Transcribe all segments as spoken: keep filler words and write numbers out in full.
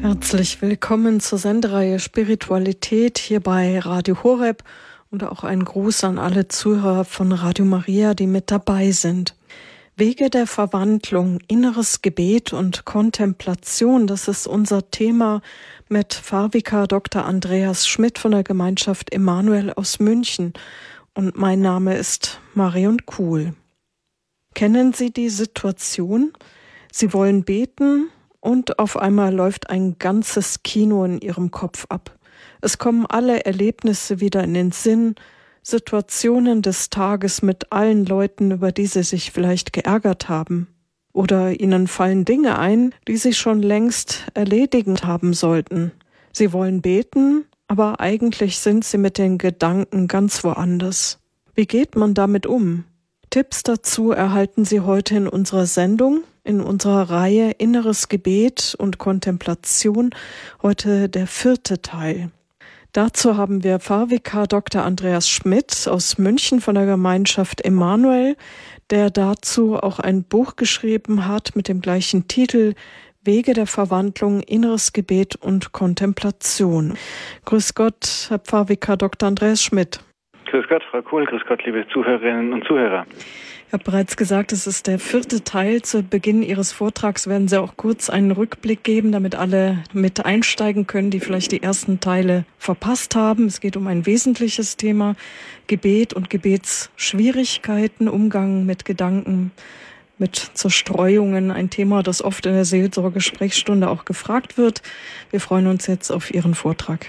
Herzlich willkommen zur Sendereihe Spiritualität hier bei Radio Horeb und auch ein Gruß an alle Zuhörer von Radio Maria, die mit dabei sind. Wege der Verwandlung, inneres Gebet und Kontemplation, das ist unser Thema mit Pfarrvikar Doktor Andreas Schmidt von der Gemeinschaft Emanuel aus München. Und mein Name ist Marion Kuhl. Kennen Sie die Situation? Sie wollen beten und auf einmal läuft ein ganzes Kino in Ihrem Kopf ab. Es kommen alle Erlebnisse wieder in den Sinn, Situationen des Tages mit allen Leuten, über die Sie sich vielleicht geärgert haben. Oder Ihnen fallen Dinge ein, die Sie schon längst erledigt haben sollten. Sie wollen beten, aber eigentlich sind Sie mit den Gedanken ganz woanders. Wie geht man damit um? Tipps dazu erhalten Sie heute in unserer Sendung, in unserer Reihe Inneres Gebet und Kontemplation, heute der vierte Teil. Dazu haben wir Pfarrvikar Doktor Andreas Schmidt aus München von der Gemeinschaft Emanuel, der dazu auch ein Buch geschrieben hat mit dem gleichen Titel Wege der Verwandlung, Inneres Gebet und Kontemplation. Grüß Gott, Herr Pfarrvikar Doktor Andreas Schmidt. Grüß Gott, Frau Kuhl, grüß Gott, liebe Zuhörerinnen und Zuhörer. Ich habe bereits gesagt, es ist der vierte Teil. Zu Beginn Ihres Vortrags werden Sie auch kurz einen Rückblick geben, damit alle mit einsteigen können, die vielleicht die ersten Teile verpasst haben. Es geht um ein wesentliches Thema, Gebet und Gebetsschwierigkeiten, Umgang mit Gedanken, mit Zerstreuungen, ein Thema, das oft in der Seelsorge-Sprechstunde auch gefragt wird. Wir freuen uns jetzt auf Ihren Vortrag.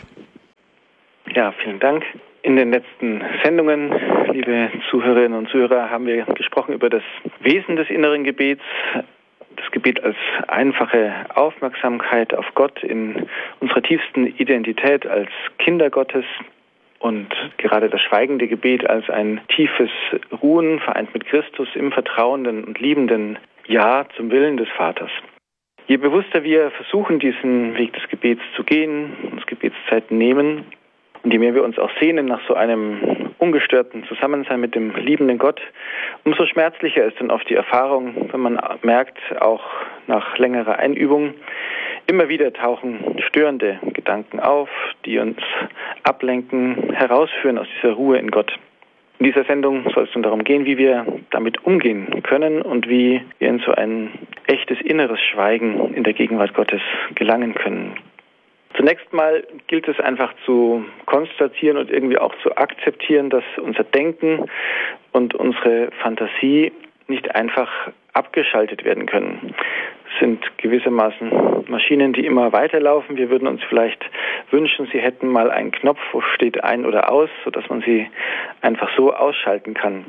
Ja, vielen Dank. In den letzten Sendungen, liebe Zuhörerinnen und Zuhörer, haben wir gesprochen über das Wesen des inneren Gebets, das Gebet als einfache Aufmerksamkeit auf Gott in unserer tiefsten Identität als Kinder Gottes und gerade das schweigende Gebet als ein tiefes Ruhen, vereint mit Christus im vertrauenden und liebenden Ja zum Willen des Vaters. Je bewusster wir versuchen, diesen Weg des Gebets zu gehen, uns Gebetszeit nehmen, und je mehr wir uns auch sehnen nach so einem ungestörten Zusammensein mit dem liebenden Gott, umso schmerzlicher ist dann oft die Erfahrung, wenn man merkt, auch nach längerer Einübung, immer wieder tauchen störende Gedanken auf, die uns ablenken, herausführen aus dieser Ruhe in Gott. In dieser Sendung soll es dann darum gehen, wie wir damit umgehen können und wie wir in so ein echtes inneres Schweigen in der Gegenwart Gottes gelangen können. Zunächst mal gilt es einfach zu konstatieren und irgendwie auch zu akzeptieren, dass unser Denken und unsere Fantasie nicht einfach abgeschaltet werden können. Es sind gewissermaßen Maschinen, die immer weiterlaufen. Wir würden uns vielleicht wünschen, sie hätten mal einen Knopf, wo steht ein oder aus, sodass man sie einfach so ausschalten kann.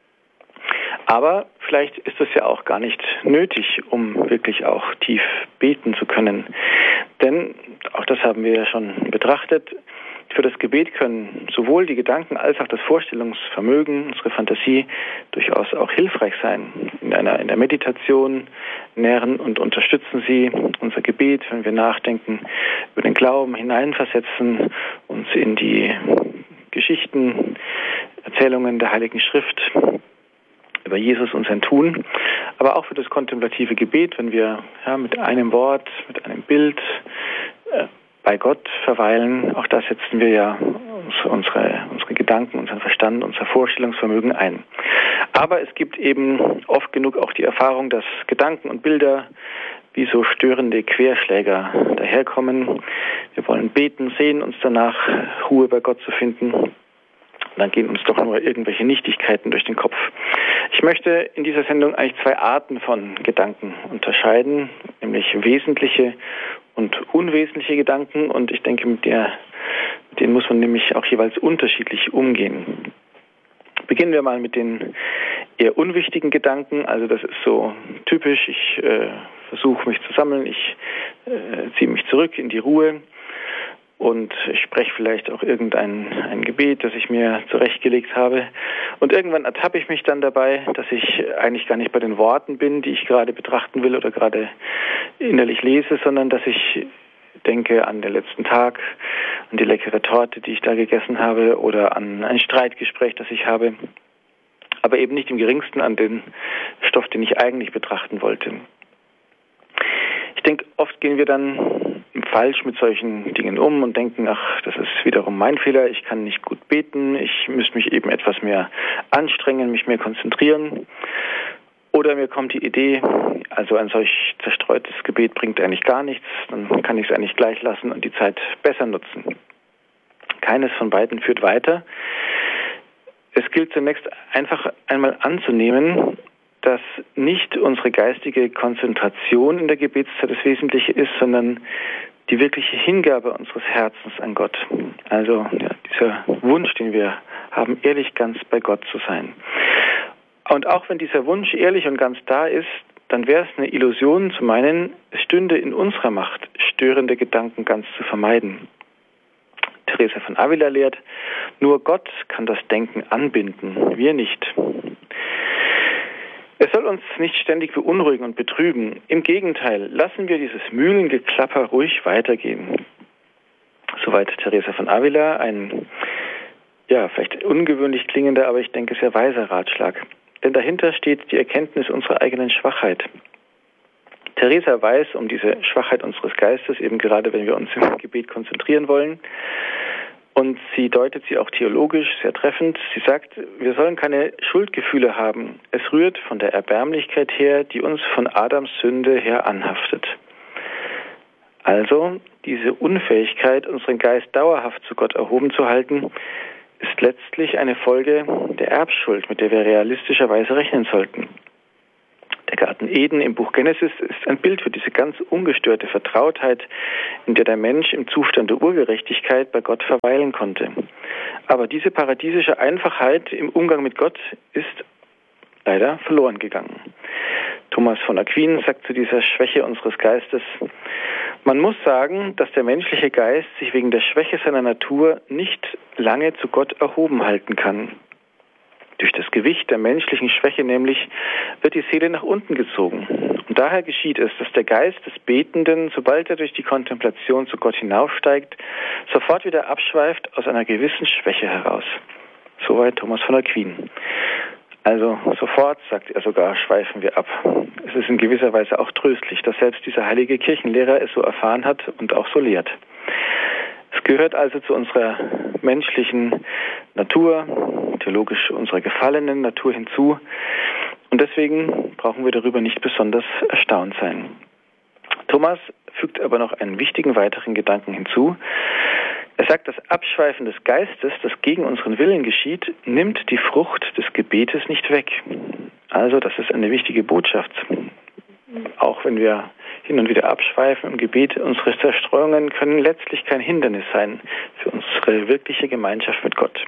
Aber vielleicht ist es ja auch gar nicht nötig, um wirklich auch tief beten zu können. Denn, auch das haben wir ja schon betrachtet, für das Gebet können sowohl die Gedanken als auch das Vorstellungsvermögen, unsere Fantasie durchaus auch hilfreich sein. In einer in der Meditation nähren und unterstützen sie unser Gebet, wenn wir nachdenken, über den Glauben hineinversetzen, uns in die Geschichten, Erzählungen der Heiligen Schrift über Jesus und sein Tun, aber auch für das kontemplative Gebet, wenn wir ja, mit einem Wort, mit einem Bild äh, bei Gott verweilen, auch da setzen wir ja unsere, unsere Gedanken, unseren Verstand, unser Vorstellungsvermögen ein. Aber es gibt eben oft genug auch die Erfahrung, dass Gedanken und Bilder wie so störende Querschläger daherkommen. Wir wollen beten, sehen uns danach, Ruhe bei Gott zu finden. Dann gehen uns doch nur irgendwelche Nichtigkeiten durch den Kopf. Ich möchte in dieser Sendung eigentlich zwei Arten von Gedanken unterscheiden, nämlich wesentliche und unwesentliche Gedanken. Und ich denke, mit, der, mit denen muss man nämlich auch jeweils unterschiedlich umgehen. Beginnen wir mal mit den eher unwichtigen Gedanken. Also das ist so typisch. Ich äh, versuche mich zu sammeln. Ich äh, ziehe mich zurück in die Ruhe. Und ich spreche vielleicht auch irgendein ein Gebet, das ich mir zurechtgelegt habe. Und irgendwann ertappe ich mich dann dabei, dass ich eigentlich gar nicht bei den Worten bin, die ich gerade betrachten will oder gerade innerlich lese, sondern dass ich denke an den letzten Tag, an die leckere Torte, die ich da gegessen habe, oder an ein Streitgespräch, das ich habe. Aber eben nicht im geringsten an den Stoff, den ich eigentlich betrachten wollte. Ich denke, oft gehen wir dann falsch mit solchen Dingen um und denken, ach, das ist wiederum mein Fehler, ich kann nicht gut beten, ich müsste mich eben etwas mehr anstrengen, mich mehr konzentrieren. Oder mir kommt die Idee, also ein solch zerstreutes Gebet bringt eigentlich gar nichts, dann kann ich es eigentlich gleich lassen und die Zeit besser nutzen. Keines von beiden führt weiter. Es gilt zunächst einfach einmal anzunehmen, dass nicht unsere geistige Konzentration in der Gebetszeit das Wesentliche ist, sondern die wirkliche Hingabe unseres Herzens an Gott. Also ja, dieser Wunsch, den wir haben, ehrlich ganz bei Gott zu sein. Und auch wenn dieser Wunsch ehrlich und ganz da ist, dann wäre es eine Illusion zu meinen, es stünde in unserer Macht, störende Gedanken ganz zu vermeiden. Teresa von Avila lehrt, nur Gott kann das Denken anbinden, wir nicht. Es soll uns nicht ständig beunruhigen und betrüben. Im Gegenteil, lassen wir dieses Mühlengeklapper ruhig weitergehen. Soweit Teresa von Avila, ein, ja, vielleicht ungewöhnlich klingender, aber ich denke sehr weiser Ratschlag. Denn dahinter steht die Erkenntnis unserer eigenen Schwachheit. Teresa weiß um diese Schwachheit unseres Geistes, eben gerade wenn wir uns im Gebet konzentrieren wollen. Und sie deutet sie auch theologisch sehr treffend. Sie sagt, wir sollen keine Schuldgefühle haben. Es rührt von der Erbärmlichkeit her, die uns von Adams Sünde her anhaftet. Also diese Unfähigkeit, unseren Geist dauerhaft zu Gott erhoben zu halten, ist letztlich eine Folge der Erbschuld, mit der wir realistischerweise rechnen sollten. Der Garten Eden im Buch Genesis ist ein Bild für diese ganz ungestörte Vertrautheit, in der der Mensch im Zustand der Urgerechtigkeit bei Gott verweilen konnte. Aber diese paradiesische Einfachheit im Umgang mit Gott ist leider verloren gegangen. Thomas von Aquin sagt zu dieser Schwäche unseres Geistes, man muss sagen, dass der menschliche Geist sich wegen der Schwäche seiner Natur nicht lange zu Gott erhoben halten kann. Durch das Gewicht der menschlichen Schwäche nämlich wird die Seele nach unten gezogen. Und daher geschieht es, dass der Geist des Betenden, sobald er durch die Kontemplation zu Gott hinaufsteigt, sofort wieder abschweift aus einer gewissen Schwäche heraus. Soweit Thomas von Aquin. Also sofort, sagt er sogar, schweifen wir ab. Es ist in gewisser Weise auch tröstlich, dass selbst dieser heilige Kirchenlehrer es so erfahren hat und auch so lehrt. Es gehört also zu unserer menschlichen Natur, theologisch unserer gefallenen Natur hinzu. Und deswegen brauchen wir darüber nicht besonders erstaunt sein. Thomas fügt aber noch einen wichtigen weiteren Gedanken hinzu. Er sagt, das Abschweifen des Geistes, das gegen unseren Willen geschieht, nimmt die Frucht des Gebetes nicht weg. Also das ist eine wichtige Botschaft. Auch wenn wir hin und wieder abschweifen im Gebet, unsere Zerstreuungen können letztlich kein Hindernis sein für unsere wirkliche Gemeinschaft mit Gott.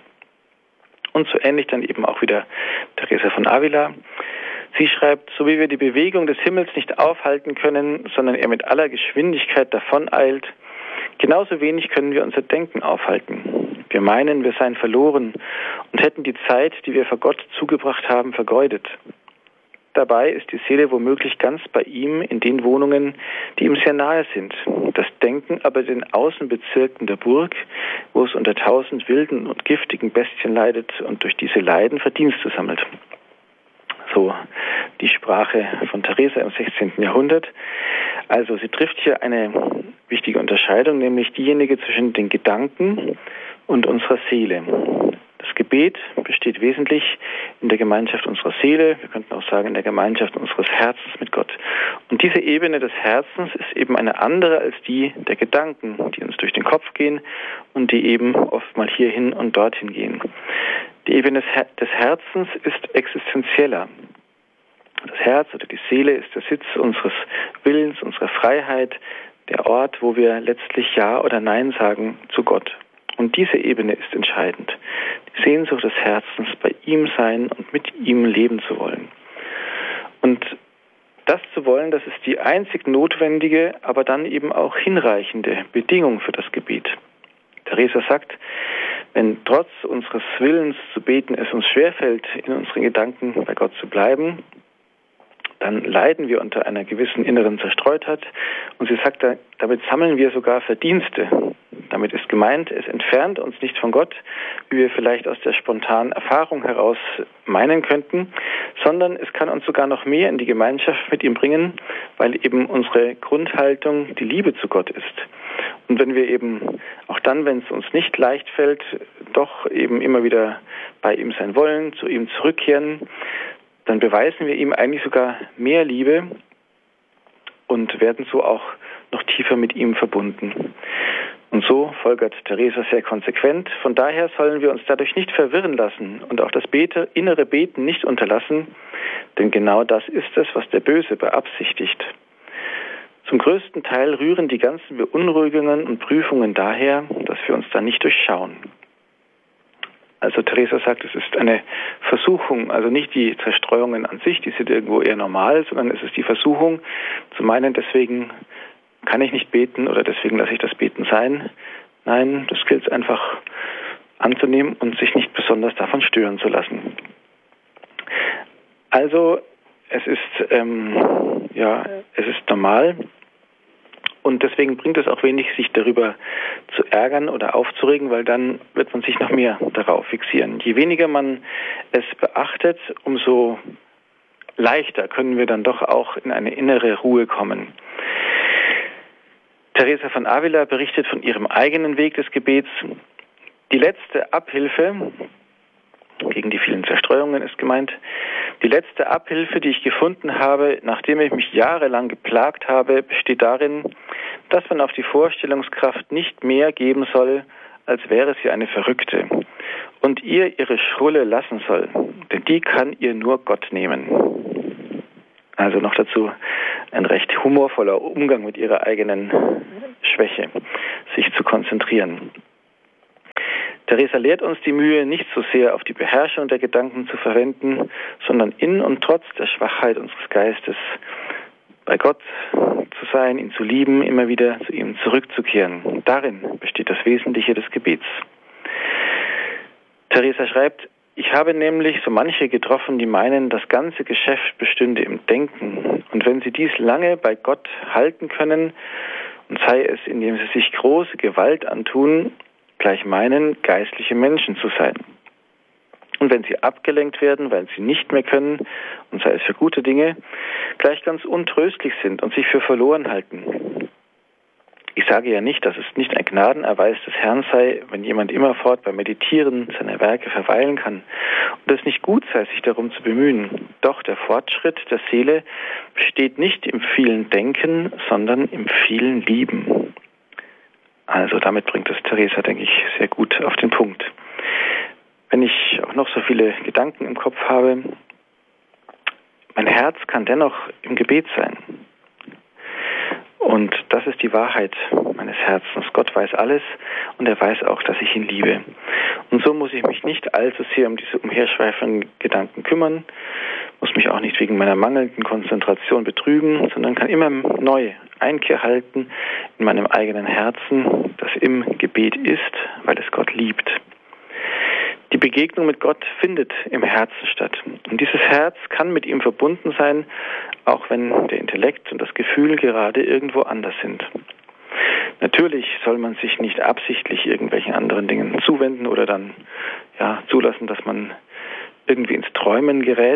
Und so ähnlich dann eben auch wieder Teresa von Avila. Sie schreibt, so wie wir die Bewegung des Himmels nicht aufhalten können, sondern er mit aller Geschwindigkeit davoneilt, genauso wenig können wir unser Denken aufhalten. Wir meinen, wir seien verloren und hätten die Zeit, die wir vor Gott zugebracht haben, vergeudet. Dabei ist die Seele womöglich ganz bei ihm in den Wohnungen, die ihm sehr nahe sind. Das Denken aber in den Außenbezirken der Burg, wo es unter tausend wilden und giftigen Bestien leidet und durch diese Leiden Verdienste sammelt. So die Sprache von Teresa im sechzehnten Jahrhundert. Also sie trifft hier eine wichtige Unterscheidung, nämlich diejenige zwischen den Gedanken und unserer Seele. Das Gebet besteht wesentlich in der Gemeinschaft unserer Seele, wir könnten auch sagen in der Gemeinschaft unseres Herzens mit Gott. Und diese Ebene des Herzens ist eben eine andere als die der Gedanken, die uns durch den Kopf gehen und die eben oft mal hierhin und dorthin gehen. Die Ebene des Herzens ist existenzieller. Das Herz oder die Seele ist der Sitz unseres Willens, unserer Freiheit, der Ort, wo wir letztlich Ja oder Nein sagen zu Gott. Und diese Ebene ist entscheidend. Die Sehnsucht des Herzens, bei ihm sein und mit ihm leben zu wollen. Und das zu wollen, das ist die einzig notwendige, aber dann eben auch hinreichende Bedingung für das Gebet. Teresa sagt, wenn trotz unseres Willens zu beten es uns schwerfällt, in unseren Gedanken bei Gott zu bleiben, dann leiden wir unter einer gewissen inneren Zerstreutheit. Und sie sagt, damit sammeln wir sogar Verdienste. Damit ist gemeint, es entfernt uns nicht von Gott, wie wir vielleicht aus der spontanen Erfahrung heraus meinen könnten, sondern es kann uns sogar noch mehr in die Gemeinschaft mit ihm bringen, weil eben unsere Grundhaltung die Liebe zu Gott ist. Und wenn wir eben auch dann, wenn es uns nicht leicht fällt, doch eben immer wieder bei ihm sein wollen, zu ihm zurückkehren, dann beweisen wir ihm eigentlich sogar mehr Liebe und werden so auch noch tiefer mit ihm verbunden. Und so folgert Teresa sehr konsequent. Von daher sollen wir uns dadurch nicht verwirren lassen und auch das Bete, innere Beten nicht unterlassen, denn genau das ist es, was der Böse beabsichtigt. Zum größten Teil rühren die ganzen Beunruhigungen und Prüfungen daher, dass wir uns da nicht durchschauen. Also Teresa sagt, es ist eine Versuchung, also nicht die Zerstreuungen an sich, die sind irgendwo eher normal, sondern es ist die Versuchung zu meinen, deswegen kann ich nicht beten oder deswegen lasse ich das Beten sein. Nein, das gilt es einfach anzunehmen und sich nicht besonders davon stören zu lassen. Also es ist ähm, ja, es ist normal. Und deswegen bringt es auch wenig, sich darüber zu ärgern oder aufzuregen, weil dann wird man sich noch mehr darauf fixieren. Je weniger man es beachtet, umso leichter können wir dann doch auch in eine innere Ruhe kommen. Teresa von Avila berichtet von ihrem eigenen Weg des Gebets. Die letzte Abhilfe, gegen die vielen Zerstreuungen ist gemeint, die letzte Abhilfe, die ich gefunden habe, nachdem ich mich jahrelang geplagt habe, besteht darin, dass man auf die Vorstellungskraft nicht mehr geben soll, als wäre sie eine Verrückte, und ihr ihre Schrulle lassen soll, denn die kann ihr nur Gott nehmen. Also noch dazu ein recht humorvoller Umgang mit ihrer eigenen Schwäche, sich zu konzentrieren. Teresa lehrt uns die Mühe, nicht so sehr auf die Beherrschung der Gedanken zu verwenden, sondern in und trotz der Schwachheit unseres Geistes bei Gott zu sein, ihn zu lieben, immer wieder zu ihm zurückzukehren. Und darin besteht das Wesentliche des Gebets. Teresa schreibt, ich habe nämlich so manche getroffen, die meinen, das ganze Geschäft bestünde im Denken. Und wenn sie dies lange bei Gott halten können, und sei es, indem sie sich große Gewalt antun, gleich meinen, geistliche Menschen zu sein. Und wenn sie abgelenkt werden, weil sie nicht mehr können, und sei es für gute Dinge, gleich ganz untröstlich sind und sich für verloren halten. Ich sage ja nicht, dass es nicht ein Gnadenerweis des Herrn sei, wenn jemand immerfort beim Meditieren seiner Werke verweilen kann und es nicht gut sei, sich darum zu bemühen. Doch der Fortschritt der Seele besteht nicht im vielen Denken, sondern im vielen Lieben. Also damit bringt es Teresa, denke ich, sehr gut auf den Punkt. Wenn ich auch noch so viele Gedanken im Kopf habe, mein Herz kann dennoch im Gebet sein. Und das ist die Wahrheit meines Herzens. Gott weiß alles und er weiß auch, dass ich ihn liebe. Und so muss ich mich nicht allzu sehr um diese umherschweifenden Gedanken kümmern, muss mich auch nicht wegen meiner mangelnden Konzentration betrügen, sondern kann immer neu Einkehr halten in meinem eigenen Herzen, das im Gebet ist, weil es Gott liebt. Die Begegnung mit Gott findet im Herzen statt. Und dieses Herz kann mit ihm verbunden sein, auch wenn der Intellekt und das Gefühl gerade irgendwo anders sind. Natürlich soll man sich nicht absichtlich irgendwelchen anderen Dingen zuwenden oder dann ja, zulassen, dass man irgendwie ins Träumen gerät.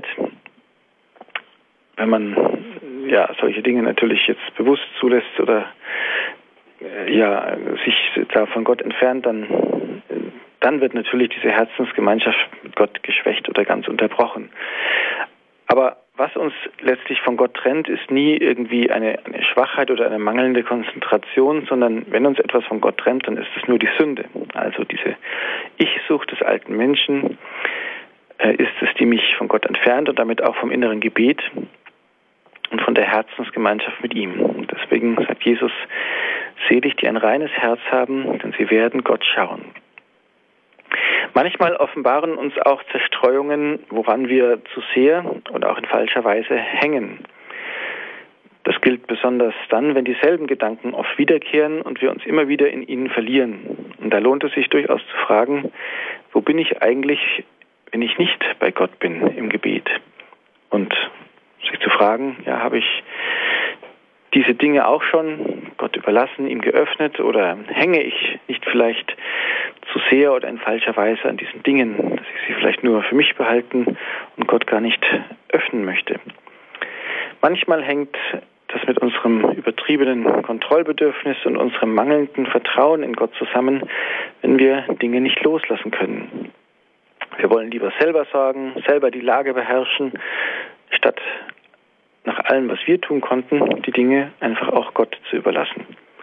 Wenn man ja, solche Dinge natürlich jetzt bewusst zulässt oder äh, ja, sich da von Gott entfernt, dann dann wird natürlich diese Herzensgemeinschaft mit Gott geschwächt oder ganz unterbrochen. Aber was uns letztlich von Gott trennt, ist nie irgendwie eine, eine Schwachheit oder eine mangelnde Konzentration, sondern wenn uns etwas von Gott trennt, dann ist es nur die Sünde. Also diese Ich-Sucht des alten Menschen äh, ist es, die mich von Gott entfernt und damit auch vom inneren Gebet und von der Herzensgemeinschaft mit ihm. Deswegen sagt Jesus, selig, die ein reines Herz haben, denn sie werden Gott schauen. Manchmal offenbaren uns auch Zerstreuungen, woran wir zu sehr oder auch in falscher Weise hängen. Das gilt besonders dann, wenn dieselben Gedanken oft wiederkehren und wir uns immer wieder in ihnen verlieren. Und da lohnt es sich durchaus zu fragen, wo bin ich eigentlich, wenn ich nicht bei Gott bin im Gebet? Und sich zu fragen, ja, habe ich diese Dinge auch schon Gott überlassen, ihm geöffnet, oder hänge ich nicht vielleicht zu sehr oder in falscher Weise an diesen Dingen, dass ich sie vielleicht nur für mich behalten und Gott gar nicht öffnen möchte? Manchmal hängt das mit unserem übertriebenen Kontrollbedürfnis und unserem mangelnden Vertrauen in Gott zusammen, wenn wir Dinge nicht loslassen können. Wir wollen lieber selber sorgen, selber die Lage beherrschen, statt nach allem, was wir tun konnten, die Dinge einfach auch Gott zu überlassen.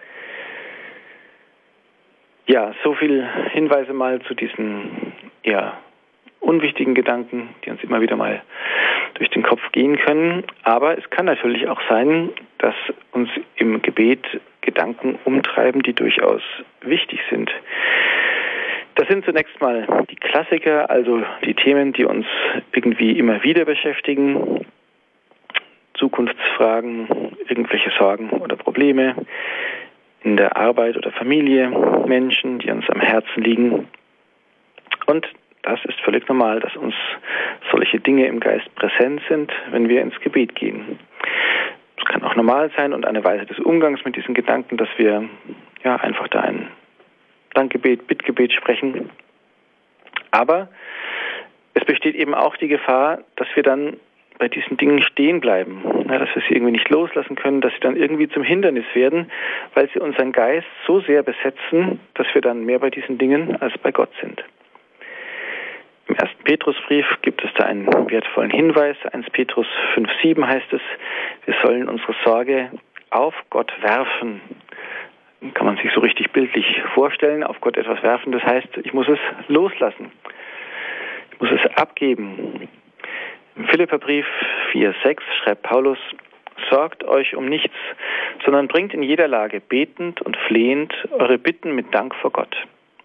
Ja, so viel Hinweise mal zu diesen eher unwichtigen Gedanken, die uns immer wieder mal durch den Kopf gehen können. Aber es kann natürlich auch sein, dass uns im Gebet Gedanken umtreiben, die durchaus wichtig sind. Das sind zunächst mal die Klassiker, also die Themen, die uns irgendwie immer wieder beschäftigen. Zukunftsfragen, irgendwelche Sorgen oder Probleme in der Arbeit oder Familie, Menschen, die uns am Herzen liegen. Und das ist völlig normal, dass uns solche Dinge im Geist präsent sind, wenn wir ins Gebet gehen. Es kann auch normal sein und eine Weise des Umgangs mit diesen Gedanken, dass wir ja einfach da ein Dankgebet, Bittgebet sprechen. Aber es besteht eben auch die Gefahr, dass wir dann bei diesen Dingen stehen bleiben, ja, dass wir sie irgendwie nicht loslassen können, dass sie dann irgendwie zum Hindernis werden, weil sie unseren Geist so sehr besetzen, dass wir dann mehr bei diesen Dingen als bei Gott sind. Im ersten Petrusbrief gibt es da einen wertvollen Hinweis. erster Petrus fünf sieben heißt es, wir sollen unsere Sorge auf Gott werfen. Kann man sich so richtig bildlich vorstellen, auf Gott etwas werfen, das heißt, ich muss es loslassen. Ich muss es abgeben. Im Philipperbrief vier sechs schreibt Paulus, sorgt euch um nichts, sondern bringt in jeder Lage betend und flehend eure Bitten mit Dank vor Gott.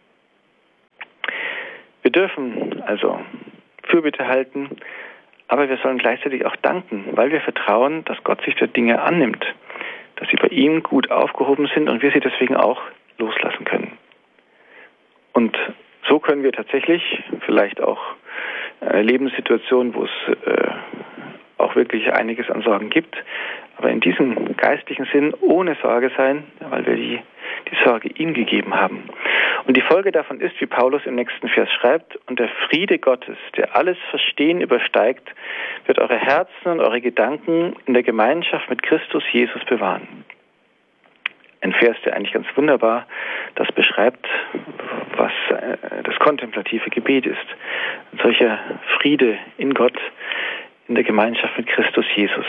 Wir dürfen also Fürbitte halten, aber wir sollen gleichzeitig auch danken, weil wir vertrauen, dass Gott sich der Dinge annimmt, dass sie bei ihm gut aufgehoben sind und wir sie deswegen auch loslassen können. Und so können wir tatsächlich vielleicht auch äh, Lebenssituationen, wo es äh, auch wirklich einiges an Sorgen gibt, aber in diesem geistlichen Sinn ohne Sorge sein, weil wir die, die Sorge ihm gegeben haben. Und die Folge davon ist, wie Paulus im nächsten Vers schreibt, und der Friede Gottes, der alles Verstehen übersteigt, wird eure Herzen und eure Gedanken in der Gemeinschaft mit Christus Jesus bewahren. Ein Vers, der eigentlich ganz wunderbar das beschreibt, was das kontemplative Gebet ist. Ein solcher Friede in Gott, in der Gemeinschaft mit Christus Jesus.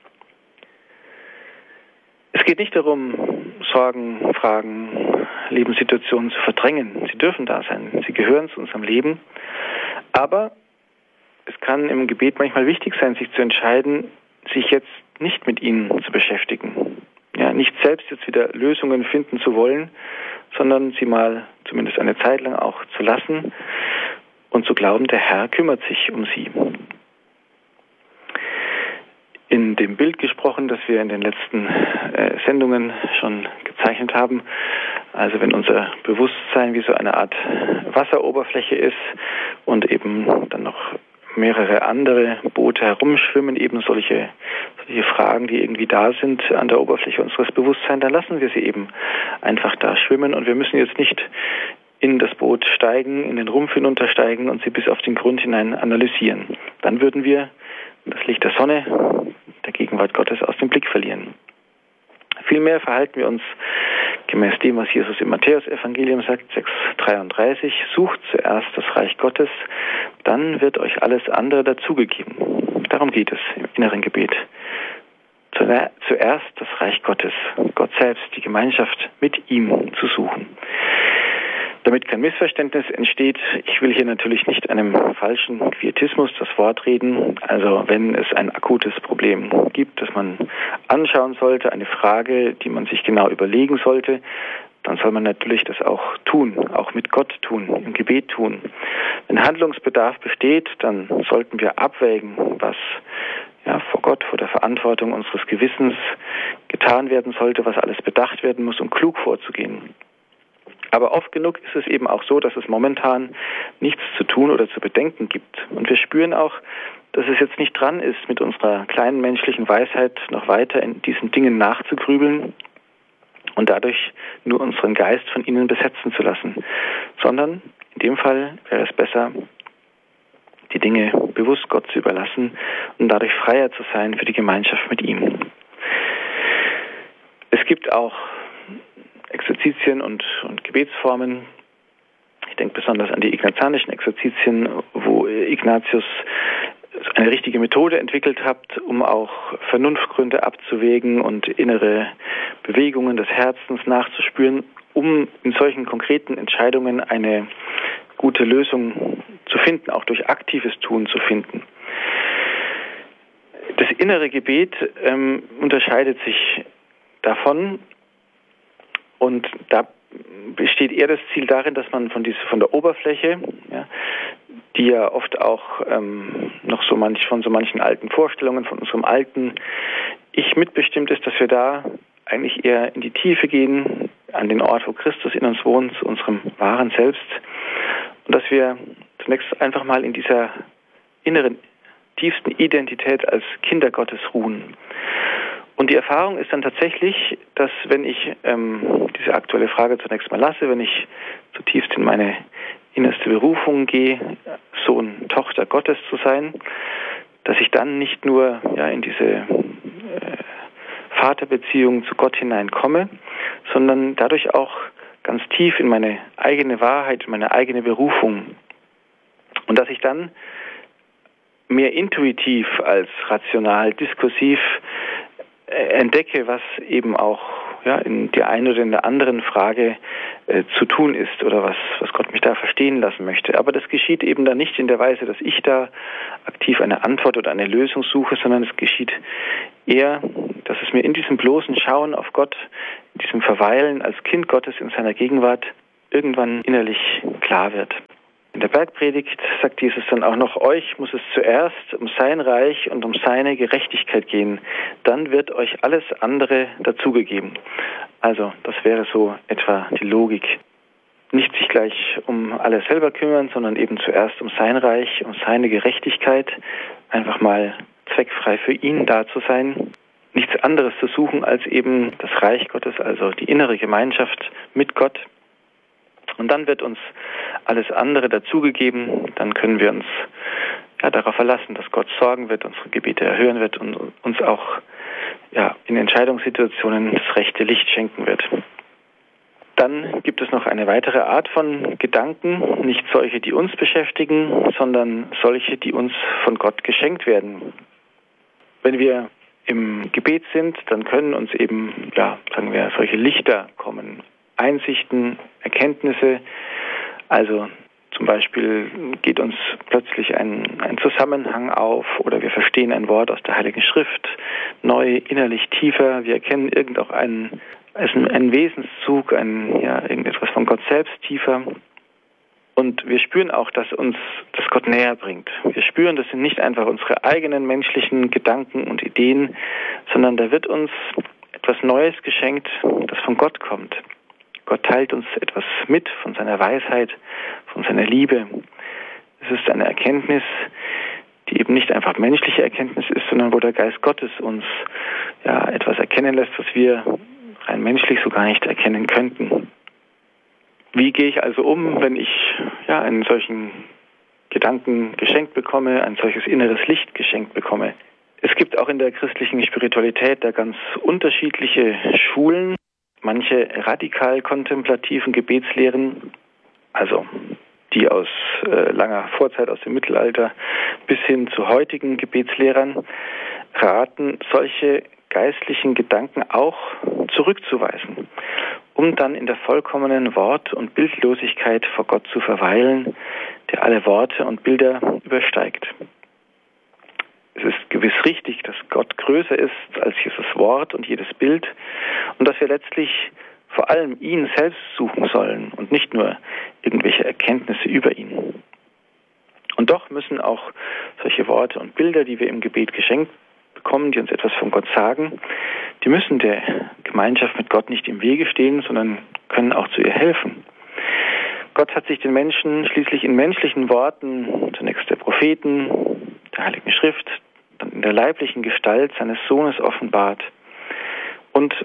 Es geht nicht darum, Sorgen, Fragen, Lebenssituationen zu verdrängen. Sie dürfen da sein. Sie gehören zu unserem Leben. Aber es kann im Gebet manchmal wichtig sein, sich zu entscheiden, sich jetzt nicht mit ihnen zu beschäftigen. Ja, nicht selbst jetzt wieder Lösungen finden zu wollen, sondern sie mal zumindest eine Zeit lang auch zu lassen und zu glauben, der Herr kümmert sich um sie. In dem Bild gesprochen, das wir in den letzten äh, Sendungen schon gezeichnet haben, also wenn unser Bewusstsein wie so eine Art Wasseroberfläche ist und eben dann noch mehrere andere Boote herumschwimmen, eben solche, solche Fragen, die irgendwie da sind an der Oberfläche unseres Bewusstseins, dann lassen wir sie eben einfach da schwimmen und wir müssen jetzt nicht in das Boot steigen, in den Rumpf hinuntersteigen und sie bis auf den Grund hinein analysieren. Dann würden wir das Licht der Sonne, der Gegenwart Gottes aus dem Blick verlieren. Vielmehr verhalten wir uns gemäß dem, was Jesus im Matthäus-Evangelium sagt, sechs dreiunddreißig, sucht zuerst das Reich Gottes, dann wird euch alles andere dazugegeben. Darum geht es im inneren Gebet. Zuerst das Reich Gottes, Gott selbst, die Gemeinschaft mit ihm zu suchen. Damit kein Missverständnis entsteht, ich will hier natürlich nicht einem falschen Quietismus das Wort reden. Also wenn es ein akutes Problem gibt, das man anschauen sollte, eine Frage, die man sich genau überlegen sollte, dann soll man natürlich das auch tun, auch mit Gott tun, im Gebet tun. Wenn Handlungsbedarf besteht, dann sollten wir abwägen, was ja, vor Gott, vor der Verantwortung unseres Gewissens getan werden sollte, was alles bedacht werden muss, um klug vorzugehen. Aber oft genug ist es eben auch so, dass es momentan nichts zu tun oder zu bedenken gibt. Und wir spüren auch, dass es jetzt nicht dran ist, mit unserer kleinen menschlichen Weisheit noch weiter in diesen Dingen nachzugrübeln. Und und dadurch nur unseren Geist von ihnen besetzen zu lassen, sondern in dem Fall wäre es besser, die Dinge bewusst Gott zu überlassen und dadurch freier zu sein für die Gemeinschaft mit ihm. Es gibt auch Exerzitien und, und Gebetsformen. Ich denke besonders an die ignatianischen Exerzitien, wo Ignatius eine richtige Methode entwickelt hat, um auch Vernunftgründe abzuwägen und innere Bewegungen des Herzens nachzuspüren, um in solchen konkreten Entscheidungen eine gute Lösung zu finden, auch durch aktives Tun zu finden. Das innere Gebet ähm, unterscheidet sich davon, und da besteht eher das Ziel darin, dass man von, diese, von der Oberfläche, ja, die ja oft auch ähm, noch so manch, von so manchen alten Vorstellungen, von unserem alten Ich mitbestimmt ist, dass wir da eigentlich eher in die Tiefe gehen, an den Ort, wo Christus in uns wohnt, zu unserem wahren Selbst, und dass wir zunächst einfach mal in dieser inneren, tiefsten Identität als Kinder Gottes ruhen. Und die Erfahrung ist dann tatsächlich, dass wenn ich ähm, diese aktuelle Frage zunächst mal lasse, wenn ich zutiefst in meine innerste Berufung gehe, Sohn, Tochter Gottes zu sein, dass ich dann nicht nur ja, in diese äh, Vaterbeziehung zu Gott hineinkomme, sondern dadurch auch ganz tief in meine eigene Wahrheit, in meine eigene Berufung. Und dass ich dann mehr intuitiv als rational, diskursiv entdecke, was eben auch ja, in der einen oder in der anderen Frage äh, zu tun ist oder was, was Gott mich da verstehen lassen möchte. Aber das geschieht eben dann nicht in der Weise, dass ich da aktiv eine Antwort oder eine Lösung suche, sondern es geschieht eher, dass es mir in diesem bloßen Schauen auf Gott, in diesem Verweilen als Kind Gottes in seiner Gegenwart irgendwann innerlich klar wird. In der Bergpredigt sagt Jesus dann auch noch, euch muss es zuerst um sein Reich und um seine Gerechtigkeit gehen, dann wird euch alles andere dazugegeben. Also das wäre so etwa die Logik. Nicht sich gleich um alles selber kümmern, sondern eben zuerst um sein Reich, um seine Gerechtigkeit, einfach mal zweckfrei für ihn da zu sein, nichts anderes zu suchen als eben das Reich Gottes, also die innere Gemeinschaft mit Gott. Und dann wird uns alles andere dazugegeben, dann können wir uns ja, darauf verlassen, dass Gott sorgen wird, unsere Gebete erhören wird und uns auch ja, in Entscheidungssituationen das rechte Licht schenken wird. Dann gibt es noch eine weitere Art von Gedanken, nicht solche, die uns beschäftigen, sondern solche, die uns von Gott geschenkt werden. Wenn wir im Gebet sind, dann können uns eben, ja, sagen wir, solche Lichter kommen, Einsichten, Erkenntnisse, also zum Beispiel geht uns plötzlich ein, ein Zusammenhang auf oder wir verstehen ein Wort aus der Heiligen Schrift neu, innerlich tiefer, wir erkennen irgend auch einen, also einen Wesenszug, ein, ja, irgendetwas von Gott selbst tiefer. Und wir spüren auch, dass uns das Gott näher bringt. Wir spüren, das sind nicht einfach unsere eigenen menschlichen Gedanken und Ideen, sondern da wird uns etwas Neues geschenkt, das von Gott kommt. Gott teilt uns etwas mit von seiner Weisheit, von seiner Liebe. Es ist eine Erkenntnis, die eben nicht einfach menschliche Erkenntnis ist, sondern wo der Geist Gottes uns ja etwas erkennen lässt, was wir rein menschlich so gar nicht erkennen könnten. Wie gehe ich also um, wenn ich ja einen solchen Gedanken geschenkt bekomme, ein solches inneres Licht geschenkt bekomme? Es gibt auch in der christlichen Spiritualität da ganz unterschiedliche Schulen. Manche radikal kontemplativen Gebetslehren, also die aus äh, langer Vorzeit, aus dem Mittelalter bis hin zu heutigen Gebetslehrern, raten, solche geistlichen Gedanken auch zurückzuweisen, um dann in der vollkommenen Wort- und Bildlosigkeit vor Gott zu verweilen, der alle Worte und Bilder übersteigt. Es ist gewiss richtig, dass Gott größer ist als jedes Wort und jedes Bild und dass wir letztlich vor allem ihn selbst suchen sollen und nicht nur irgendwelche Erkenntnisse über ihn. Und doch müssen auch solche Worte und Bilder, die wir im Gebet geschenkt bekommen, die uns etwas von Gott sagen, die müssen der Gemeinschaft mit Gott nicht im Wege stehen, sondern können auch zu ihr helfen. Gott hat sich den Menschen schließlich in menschlichen Worten, zunächst der Propheten, der Heiligen Schrift, dann in der leiblichen Gestalt seines Sohnes offenbart. Und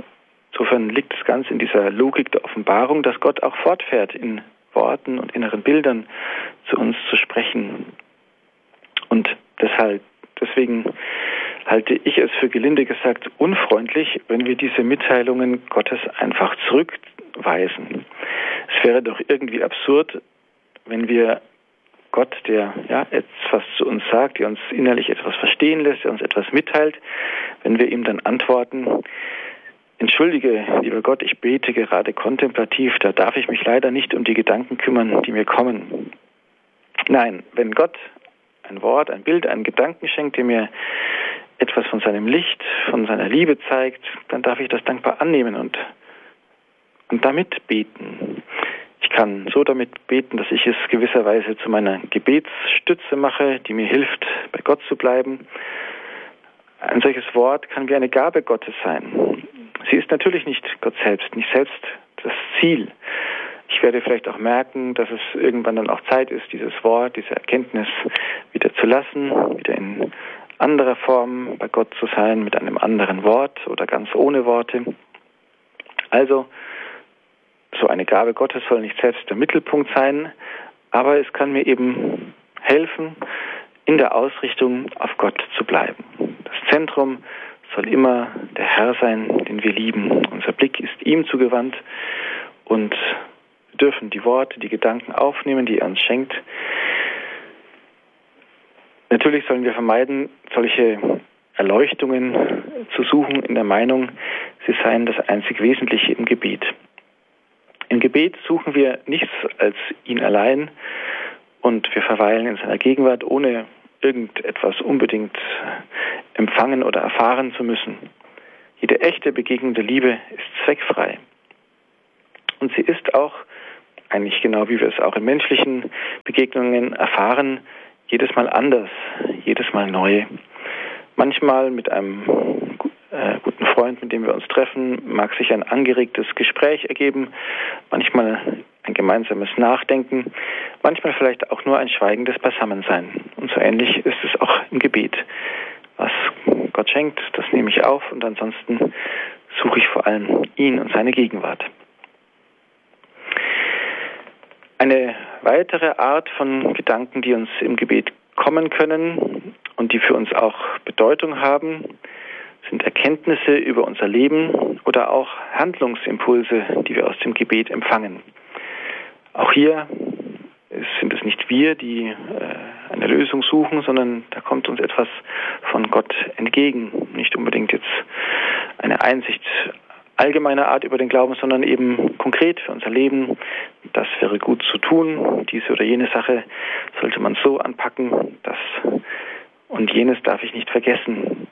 Insofern liegt es ganz in dieser Logik der Offenbarung, dass Gott auch fortfährt, in Worten und inneren Bildern zu uns zu sprechen. Und deshalb, deswegen halte ich es für gelinde gesagt unfreundlich, wenn wir diese Mitteilungen Gottes einfach zurückweisen. Es wäre doch irgendwie absurd, wenn wir Gott, der ja etwas zu uns sagt, der uns innerlich etwas verstehen lässt, der uns etwas mitteilt, wenn wir ihm dann antworten: Entschuldige, lieber Gott, ich bete gerade kontemplativ, da darf ich mich leider nicht um die Gedanken kümmern, die mir kommen. Nein, wenn Gott ein Wort, ein Bild, einen Gedanken schenkt, der mir etwas von seinem Licht, von seiner Liebe zeigt, dann darf ich das dankbar annehmen und, und damit beten. Ich kann so damit beten, dass ich es gewisserweise zu meiner Gebetsstütze mache, die mir hilft, bei Gott zu bleiben. Ein solches Wort kann wie eine Gabe Gottes sein. Sie ist natürlich nicht Gott selbst, nicht selbst das Ziel. Ich werde vielleicht auch merken, dass es irgendwann dann auch Zeit ist, dieses Wort, diese Erkenntnis wieder zu lassen, wieder in anderer Form bei Gott zu sein, mit einem anderen Wort oder ganz ohne Worte. Also, so eine Gabe Gottes soll nicht selbst der Mittelpunkt sein, aber es kann mir eben helfen, in der Ausrichtung auf Gott zu bleiben. Das Zentrum soll immer der Herr sein, den wir lieben. Unser Blick ist ihm zugewandt und wir dürfen die Worte, die Gedanken aufnehmen, die er uns schenkt. Natürlich sollen wir vermeiden, solche Erleuchtungen zu suchen in der Meinung, sie seien das einzig Wesentliche im Gebet. Im Gebet suchen wir nichts als ihn allein und wir verweilen in seiner Gegenwart, ohne irgendetwas unbedingt empfangen oder erfahren zu müssen. Jede echte Begegnung der Liebe ist zweckfrei. Und sie ist auch, eigentlich genau wie wir es auch in menschlichen Begegnungen erfahren, jedes Mal anders, jedes Mal neu. Manchmal mit einem äh, guten Freund, mit dem wir uns treffen, mag sich ein angeregtes Gespräch ergeben, manchmal ein gemeinsames Nachdenken, manchmal vielleicht auch nur ein schweigendes Beisammensein. Und so ähnlich ist es auch im Gebet. Was Gott schenkt, das nehme ich auf und ansonsten suche ich vor allem ihn und seine Gegenwart. Eine weitere Art von Gedanken, die uns im Gebet kommen können und die für uns auch Bedeutung haben, sind Erkenntnisse über unser Leben oder auch Handlungsimpulse, die wir aus dem Gebet empfangen. Auch hier sind es nicht wir, die äh, eine Lösung suchen, sondern da kommt uns etwas von Gott entgegen. Nicht unbedingt jetzt eine Einsicht allgemeiner Art über den Glauben, sondern eben konkret für unser Leben. Das wäre gut zu tun. Diese oder jene Sache sollte man so anpacken, das und jenes darf ich nicht vergessen.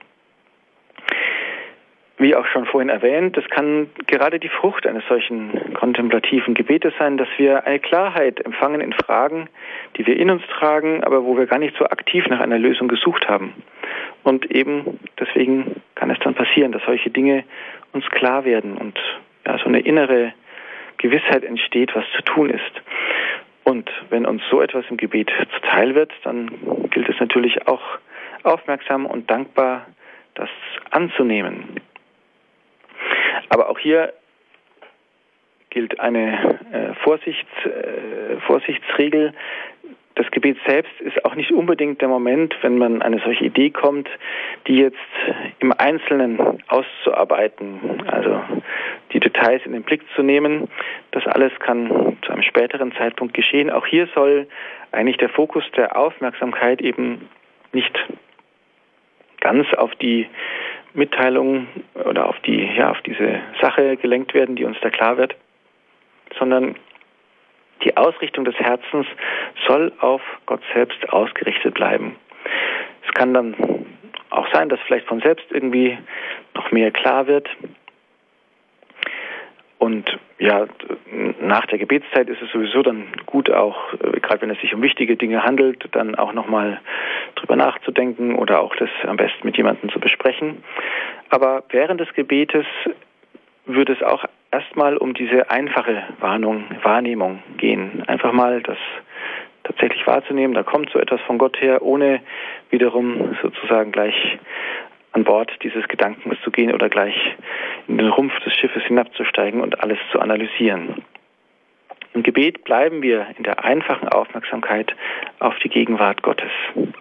Wie auch schon vorhin erwähnt, das kann gerade die Frucht eines solchen kontemplativen Gebetes sein, dass wir eine Klarheit empfangen in Fragen, die wir in uns tragen, aber wo wir gar nicht so aktiv nach einer Lösung gesucht haben. Und eben deswegen kann es dann passieren, dass solche Dinge uns klar werden und ja, so eine innere Gewissheit entsteht, was zu tun ist. Und wenn uns so etwas im Gebet zuteil wird, dann gilt es natürlich auch aufmerksam und dankbar, das anzunehmen. Aber auch hier gilt eine äh, Vorsichts, äh, Vorsichtsregel. Das Gebet selbst ist auch nicht unbedingt der Moment, wenn man eine solche Idee kommt, die jetzt im Einzelnen auszuarbeiten, also die Details in den Blick zu nehmen. Das alles kann zu einem späteren Zeitpunkt geschehen. Auch hier soll eigentlich der Fokus der Aufmerksamkeit eben nicht ganz auf die Mitteilung oder auf die, ja, auf diese Sache gelenkt werden, die uns da klar wird, sondern die Ausrichtung des Herzens soll auf Gott selbst ausgerichtet bleiben. Es kann dann auch sein, dass vielleicht von selbst irgendwie noch mehr klar wird. Und ja, nach der Gebetszeit ist es sowieso dann gut auch, gerade wenn es sich um wichtige Dinge handelt, dann auch nochmal drüber nachzudenken oder auch das am besten mit jemandem zu besprechen. Aber während des Gebetes würde es auch erstmal um diese einfache Warnung, Wahrnehmung gehen. Einfach mal das tatsächlich wahrzunehmen, da kommt so etwas von Gott her, ohne wiederum sozusagen gleich an Bord dieses Gedankens zu gehen oder gleich in den Rumpf des Schiffes hinabzusteigen und alles zu analysieren. Im Gebet bleiben wir in der einfachen Aufmerksamkeit auf die Gegenwart Gottes.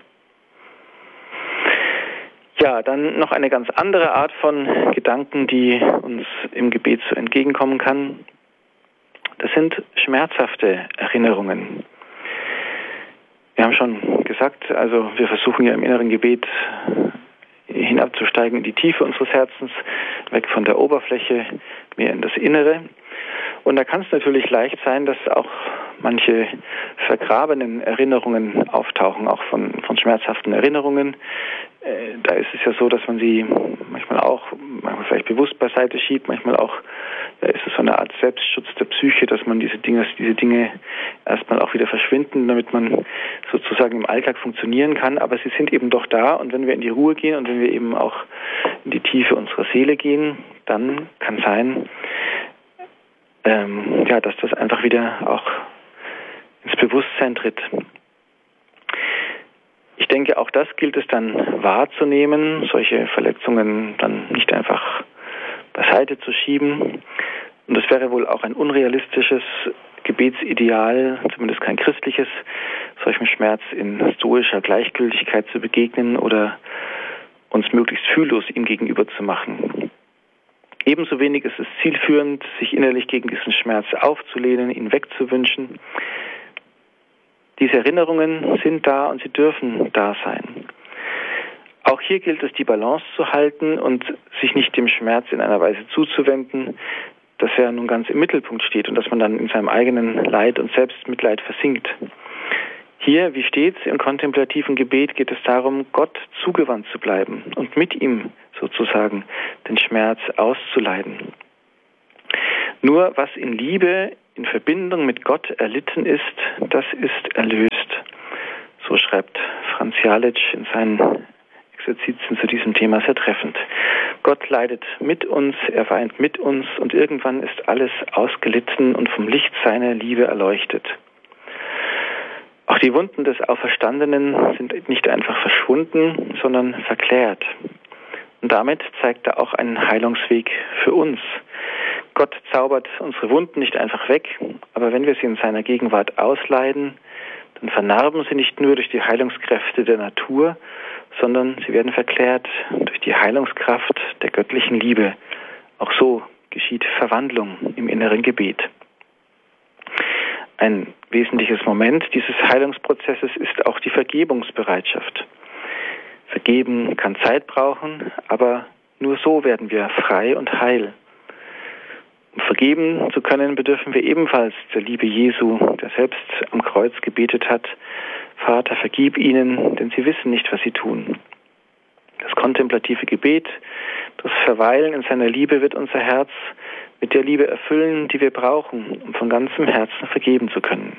Ja, dann noch eine ganz andere Art von Gedanken, die uns im Gebet so entgegenkommen kann. Das sind schmerzhafte Erinnerungen. Wir haben schon gesagt, also wir versuchen ja im inneren Gebet hinabzusteigen in die Tiefe unseres Herzens, weg von der Oberfläche, mehr in das Innere. Und da kann es natürlich leicht sein, dass auch manche vergrabenen Erinnerungen auftauchen, auch von, von schmerzhaften Erinnerungen. Äh, da ist es ja so, dass man sie manchmal auch, manchmal vielleicht bewusst beiseite schiebt, manchmal auch, da ist es so eine Art Selbstschutz der Psyche, dass man diese Dinge, diese Dinge erstmal auch wieder verschwinden, damit man sozusagen im Alltag funktionieren kann. Aber sie sind eben doch da, und wenn wir in die Ruhe gehen und wenn wir eben auch in die Tiefe unserer Seele gehen, dann kann sein, ähm, ja, dass das einfach wieder auch ins Bewusstsein tritt. Ich denke, auch das gilt es dann wahrzunehmen, solche Verletzungen dann nicht einfach beiseite zu schieben. Und es wäre wohl auch ein unrealistisches Gebetsideal, zumindest kein christliches, solchem Schmerz in stoischer Gleichgültigkeit zu begegnen oder uns möglichst fühllos ihm gegenüber zu machen. Ebenso wenig ist es zielführend, sich innerlich gegen diesen Schmerz aufzulehnen, ihn wegzuwünschen. Diese Erinnerungen sind da und sie dürfen da sein. Auch hier gilt es, die Balance zu halten und sich nicht dem Schmerz in einer Weise zuzuwenden, dass er nun ganz im Mittelpunkt steht und dass man dann in seinem eigenen Leid und Selbstmitleid versinkt. Hier, wie stets im kontemplativen Gebet, geht es darum, Gott zugewandt zu bleiben und mit ihm sozusagen den Schmerz auszuleiden. Nur was in Liebe, in Verbindung mit Gott erlitten ist, das ist erlöst. So schreibt Franz Jalic in seinen Exerzitien zu diesem Thema sehr treffend. Gott leidet mit uns, er weint mit uns, und irgendwann ist alles ausgelitten und vom Licht seiner Liebe erleuchtet. Auch die Wunden des Auferstandenen sind nicht einfach verschwunden, sondern verklärt. Und damit zeigt er auch einen Heilungsweg für uns. Gott zaubert unsere Wunden nicht einfach weg, aber wenn wir sie in seiner Gegenwart ausleiden, dann vernarben sie nicht nur durch die Heilungskräfte der Natur, sondern sie werden verklärt durch die Heilungskraft der göttlichen Liebe. Auch so geschieht Verwandlung im inneren Gebet. Ein wesentliches Moment dieses Heilungsprozesses ist auch die Vergebungsbereitschaft. Vergeben kann Zeit brauchen, aber nur so werden wir frei und heil. Um vergeben zu können, bedürfen wir ebenfalls der Liebe Jesu, der selbst am Kreuz gebetet hat: Vater, vergib ihnen, denn sie wissen nicht, was sie tun. Das kontemplative Gebet, das Verweilen in seiner Liebe wird unser Herz mit der Liebe erfüllen, die wir brauchen, um von ganzem Herzen vergeben zu können.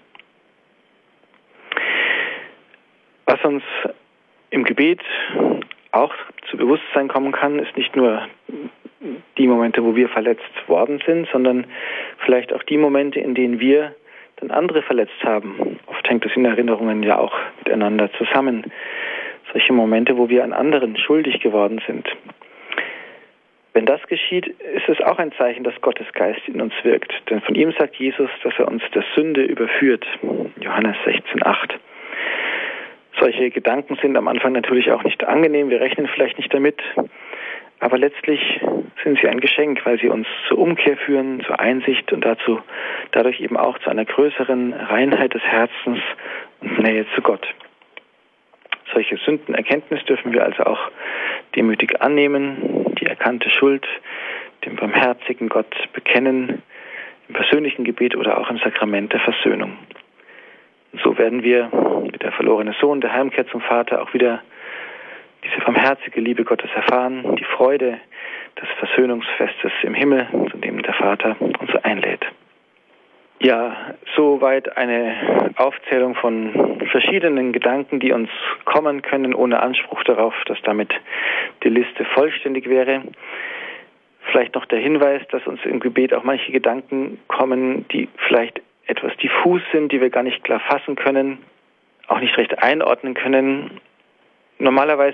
Was uns im Gebet auch zu Bewusstsein kommen kann, ist nicht nur die Momente, wo wir verletzt worden sind, sondern vielleicht auch die Momente, in denen wir dann andere verletzt haben. Oft hängt es in Erinnerungen ja auch miteinander zusammen. Solche Momente, wo wir an anderen schuldig geworden sind. Wenn das geschieht, ist es auch ein Zeichen, dass Gottes Geist in uns wirkt. Denn von ihm sagt Jesus, dass er uns der Sünde überführt. Johannes sechzehn acht. Solche Gedanken sind am Anfang natürlich auch nicht angenehm. Wir rechnen vielleicht nicht damit. Aber letztlich sind sie ein Geschenk, weil sie uns zur Umkehr führen, zur Einsicht und dazu, dadurch eben auch zu einer größeren Reinheit des Herzens und Nähe zu Gott. Solche Sündenerkenntnis dürfen wir also auch demütig annehmen, die erkannte Schuld dem barmherzigen Gott bekennen, im persönlichen Gebet oder auch im Sakrament der Versöhnung. Und so werden wir, wie der verlorene Sohn, der Heimkehr zum Vater, auch wieder diese barmherzige Liebe Gottes erfahren, die Freude des Versöhnungsfestes im Himmel, zu dem der Vater uns einlädt. Ja, soweit eine Aufzählung von verschiedenen Gedanken, die uns kommen können, ohne Anspruch darauf, dass damit die Liste vollständig wäre. Vielleicht noch der Hinweis, dass uns im Gebet auch manche Gedanken kommen, die vielleicht etwas diffus sind, die wir gar nicht klar fassen können, auch nicht recht einordnen können. Normalerweise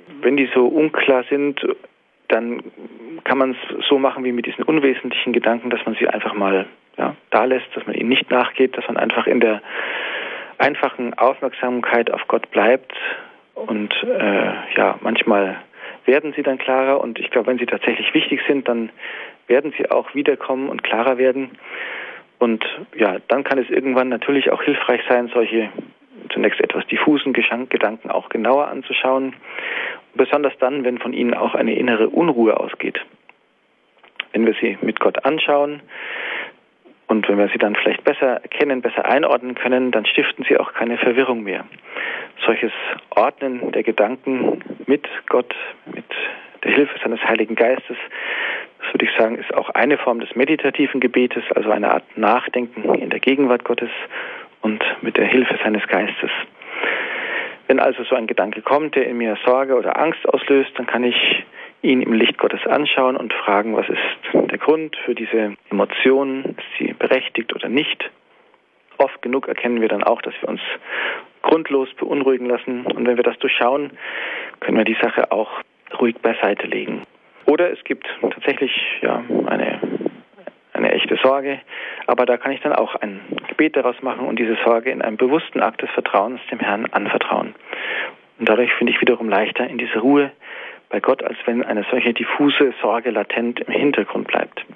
wenn die so unklar sind, dann kann man es so machen wie mit diesen unwesentlichen Gedanken, dass man sie einfach mal ja, da lässt, dass man ihnen nicht nachgeht, dass man einfach in der einfachen Aufmerksamkeit auf Gott bleibt. Und äh, ja, manchmal werden sie dann klarer, und ich glaube, wenn sie tatsächlich wichtig sind, dann werden sie auch wiederkommen und klarer werden. Und ja, dann kann es irgendwann natürlich auch hilfreich sein, solche zunächst etwas diffusen Gedanken auch genauer anzuschauen. Besonders dann, wenn von ihnen auch eine innere Unruhe ausgeht. Wenn wir sie mit Gott anschauen und wenn wir sie dann vielleicht besser erkennen, besser einordnen können, dann stiften sie auch keine Verwirrung mehr. Solches Ordnen der Gedanken mit Gott, mit der Hilfe seines Heiligen Geistes, das würde ich sagen, ist auch eine Form des meditativen Gebetes, also eine Art Nachdenken in der Gegenwart Gottes und mit der Hilfe seines Geistes. Wenn also so ein Gedanke kommt, der in mir Sorge oder Angst auslöst, dann kann ich ihn im Licht Gottes anschauen und fragen, was ist der Grund für diese Emotion, ist sie berechtigt oder nicht. Oft genug erkennen wir dann auch, dass wir uns grundlos beunruhigen lassen, und wenn wir das durchschauen, können wir die Sache auch ruhig beiseite legen. Oder es gibt tatsächlich ja, eine, eine echte Sorge, aber da kann ich dann auch ein Gebet daraus machen und diese Sorge in einem bewussten Akt des Vertrauens dem Herrn anvertrauen. Und dadurch finde ich wiederum leichter in diese Ruhe bei Gott, als wenn eine solche diffuse Sorge latent im Hintergrund bleibt.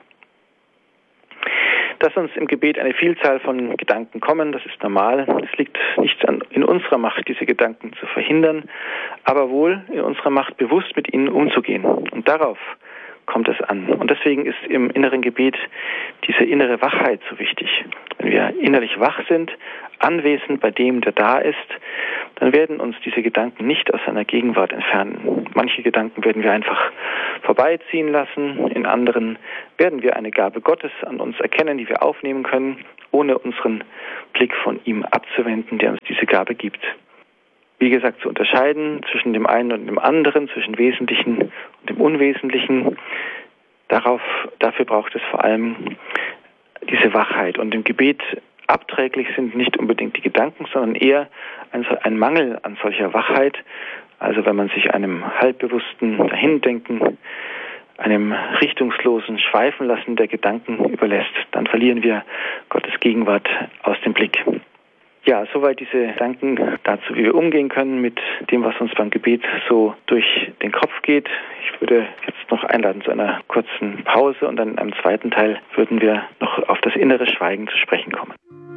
Dass uns im Gebet eine Vielzahl von Gedanken kommen, das ist normal. Es liegt nicht an, in unserer Macht, diese Gedanken zu verhindern, aber wohl in unserer Macht, bewusst mit ihnen umzugehen. Und darauf kommt es an. Und deswegen ist im inneren Gebet diese innere Wachheit so wichtig. Wenn wir innerlich wach sind, anwesend bei dem, der da ist, dann werden uns diese Gedanken nicht aus seiner Gegenwart entfernen. Manche Gedanken werden wir einfach vorbeiziehen lassen, in anderen werden wir eine Gabe Gottes an uns erkennen, die wir aufnehmen können, ohne unseren Blick von ihm abzuwenden, der uns diese Gabe gibt. Wie gesagt, zu unterscheiden zwischen dem einen und dem anderen, zwischen Wesentlichen und dem Unwesentlichen, darauf, dafür braucht es vor allem diese Wachheit. Und im Gebet abträglich sind nicht unbedingt die Gedanken, sondern eher ein, ein Mangel an solcher Wachheit. Also wenn man sich einem halbbewussten Dahindenken, einem richtungslosen Schweifenlassen der Gedanken überlässt, dann verlieren wir Gottes Gegenwart aus dem Blick. Ja, soweit diese Gedanken dazu, wie wir umgehen können mit dem, was uns beim Gebet so durch den Kopf geht. Ich würde jetzt noch einladen zu einer kurzen Pause und dann in einem zweiten Teil würden wir noch auf das innere Schweigen zu sprechen kommen.